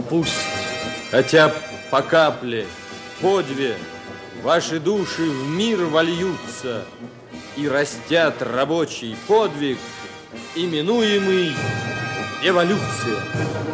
пусть хотя по капле, по две, ваши души в мир вольются и растят рабочий подвиг, именуемый эволюция.